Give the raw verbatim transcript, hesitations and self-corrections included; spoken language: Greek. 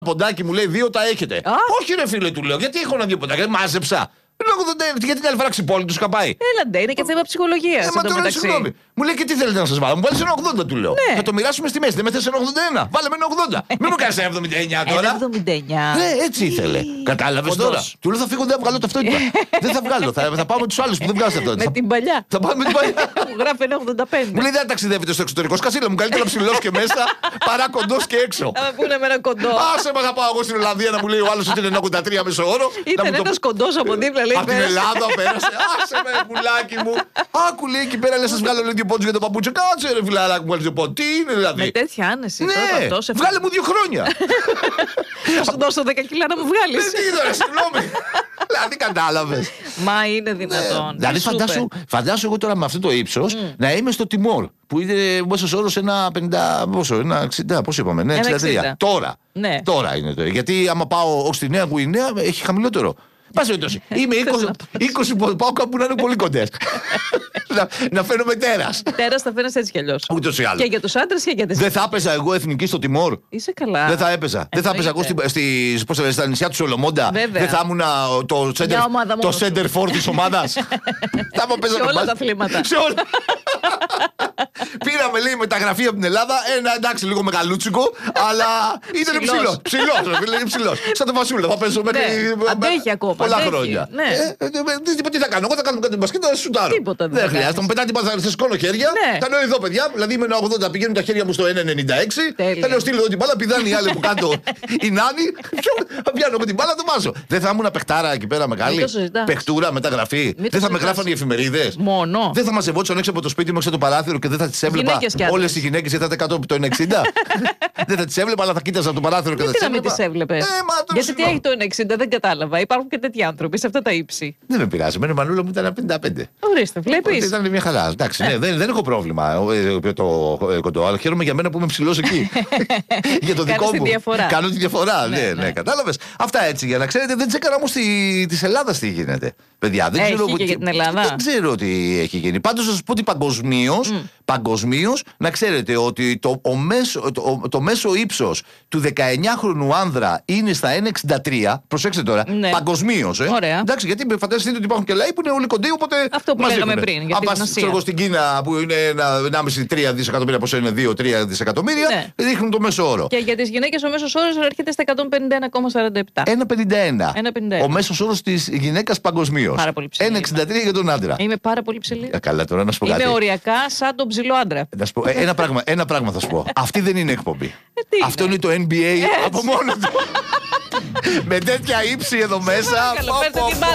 ποντάκι μου λέει δύο τα έχετε. Α. Όχι, ρε φίλε, του λέω, γιατί έχω ένα δύο ποντάκια. Μάζεψα. Λέω ογδόντα ένα, γιατί την άλλη φορά ξυπόλυτη του είχα πάει. Έλα ντε, είναι και θέμα ψυχολογία. Ε, μα τώρα συγγνώμη. Μου λέει και τι θέλετε να σα βάλω. Μου βάλει ένα ογδόντα, του λέω. Ναι. Θα το μοιράσουμε στη μέση. Δεν με θε ένα ογδόντα ένα. Βάλε με ένα ογδόντα. Μην μου κάνει ένα εβδομήντα εννιά τώρα. ένα εβδομήντα εννιά. Ναι, έτσι ήθελε. Κατάλαβε τώρα. Του λέω θα φύγω, δεν θα βγάλω ταυτότητα. Δεν θα βγάλω. Θα, θα πάω με του άλλου που δεν βγάζουν ταυτότητα. Με την παλιά. Θα πάω με την παλιά. Μου γράφει ένα ογδόντα πέντε. Μου λέει δεν ταξιδεύετε στο εξωτερικό. Σκασίλα μου, καλύτερα ψηλό και μέσα παρά κοντό και έξω. Θα με πούνε με ένα κοντό. Άσε με θα πάω εγώ στην Ολλανδία να μου λέει ο άλλο ότι είναι ένα ογδόντα τρία μέσο όρο. Ήταν ένα κοντό από δίπλα, λέει. Από την Ελλάδα πέρασε. Άσε με, πουλάκι μου. Άκου λέει εκεί πέρα, λε, σα βγάλω δύο πόντου για το παπούτσο. Κάτσε ρε φιλαράκι μου, βάλει δύο πόντου. Τι είναι δηλαδή. Με τέτοια άνεση. Ναι, τώρα αυτό σε βγάλε μου δύο χρόνια. Θα σου δώσω δέκα κιλά να μου βγάλει. Δεν τι τώρα, συγγνώμη. Δηλαδή κατάλαβε. Μα είναι δυνατόν. Δηλαδή φαντάσου, φαντάσου εγώ τώρα με αυτό το ύψο να είμαι στο Τιμόρ που είναι μέσο όρο ένα πενήντα, πόσο, ένα εξήντα, πώς είπαμε, ναι, εξήντα τρία. Τώρα. Ναι. Τώρα είναι το. Γιατί άμα πάω ως τη Νέα Γουινέα έχει χαμηλότερο. Πάση περιπτώσει. Είμαι είκοσι που πάω κάπου να είναι πολύ κοντέ. να, να φαίνομαι τέρα. Τέρα θα φαίνεσαι έτσι κι αλλιώ. Ούτως ή άλλως. Και για του άντρε και για τι. Δεν θα έπαιζα εγώ εθνική στο Τιμόρ. Είσαι καλά. Δεν θα έπαιζα. Δεν θα έπαιζα εγώ στη, στη, πώς θα, στα νησιά του Σολομόντα. Βέβαια. Δεν θα ήμουν το center, το center for τη ομάδα. Σε όλα τα αθλήματα. Σε όλα. Πήραμε λέει μεταγραφή από την Ελλάδα. Ένα εντάξει λίγο μεγαλούτσικο, αλλά ήταν ψηλό. Ψηλό, ψηλό. Σαν το Βασούλα. Θα παίζω μέχρι. Αντέχει ακόμα. Πολλά χρόνια. Ναι. Ε, ε, τι θα κάνω, εγώ θα κάνω κάτι μπασκετ, θα σουτάρω. Τίποτα δεν δεν θα χρειάζεται. κάνεις. Μου πετάει την μπάλα, θα σκόνω χέρια. Ναι. Θα λέω εδώ, παιδιά, δηλαδή με ένα ογδόντα πηγαίνουν τα χέρια μου στο ένα ενενήντα έξι. Τέλεια. Θα λέω στείλω εδώ την μπάλα, πηδάνε οι άλλοι που κάτω η Νάνη. Θα πιάνω με την μπάλα, το βάζω. Δεν θα ήμουν παιχτάρα εκεί πέρα μεγάλη. Μην το συζητάς. Παιχτούρα, μεταγραφή. Μην το Δεν θα με συζητάς. γράφανε οι εφημερίδες. Μόνο. Δεν θα μαζευόταν έξω από το σπίτι μου έξω από το παράθυρο και δεν θα τις έβλεπα Γυναίκες κι άντρες. όλες οι γυναίκες γιατί θα ήταν κάτω από το ένα εξήντα. Δεν θα τις έβλεπα, αλλά θα κοίταζα από το παράθυρο και θα Γιατί τις να μην έβλεπα. τι έβλεπε. Ε, μα, τώρα Γιατί τι συγγνώμη. έχει το ένα εξήντα, δεν κατάλαβα. Υπάρχουν και τέτοιοι άνθρωποι σε αυτά τα ύψη. Δεν με πειράζει. Εμένα η μανούλα μου ήταν ένα πενήντα πέντε. Ορίστε, βλέπει. Ήταν μια χαρά. Εντάξει, ναι, δεν, δεν έχω πρόβλημα ε, ε, το ε, κοντό, αλλά χαίρομαι για μένα που είμαι ψηλό εκεί. Για το δικό Κάνεις τη μου. διαφορά. Κάνω τη διαφορά. Ναι, Ναι, ναι, ναι. κατάλαβε. Αυτά έτσι για να ξέρετε. Δεν τσέκαρα όμω τη Ελλάδα τι γίνεται. Παιδιά, δεν Έχει ξέρω. και τι- για την Ελλάδα. Δεν ξέρω τι έχει γίνει. Πάντως θα σα πω ότι παγκοσμίω, παγκοσμίως, να ξέρετε ότι το, ο μέσο, το, το μέσο ύψο του δεκαεννιάχρονου άνδρα είναι στα ένα εξήντα τρία. Προσέξτε τώρα. Ναι. Παγκοσμίω. Ε. Ωραία. Εντάξει, γιατί φανταστείτε ότι υπάρχουν και λαοί που είναι όλοι κοντοί, οπότε. Αυτό που μας λέγαμε δείχνουνε. πριν, για Αν την πας, Ασία. ξέρω εγώ, στην Κίνα που είναι ένα ενάμιση με τρία δισεκατομμύρια, πόσο είναι δύο τρία δισεκατομμύρια, Ναι. δείχνουν το μέσο όρο. Και για τι γυναίκε ο μέσο όρο έρχεται στα εκατόν πενήντα ένα κόμμα σαράντα επτά. ένα πενήντα ένα. ένα πενήντα ένα. Ο μέσο όρο τη γυναίκα παγκοσμίω. Πάρα πολύ ψηλή ένα εξήντα τρία για τον άντρα. Είμαι πάρα πολύ ψηλή. Ε, καλά, τώρα να σου πω κάτι. Είμαι οριακά σαν τον ψηλό άντρα. Να σου πω, ε, ένα, πράγμα, ένα πράγμα θα σου πω. Αυτή δεν είναι εκπομπή. Ε, τι Αυτό είναι? είναι το N B A από μόνο του. Με τέτοια ύψη εδώ μέσα. Παρακαλώ, πω, παίρνετε πω, την πω.